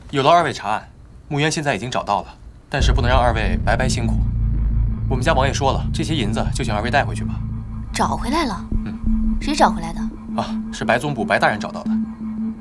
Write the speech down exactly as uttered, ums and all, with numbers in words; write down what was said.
有劳二位查案，墓渊现在已经找到了，但是不能让二位白白辛苦。我们家王爷说了，这些银子就请二位带回去吧。 找回来了？ 嗯， 谁找回来的？ 啊，是白宗补白大人找到的。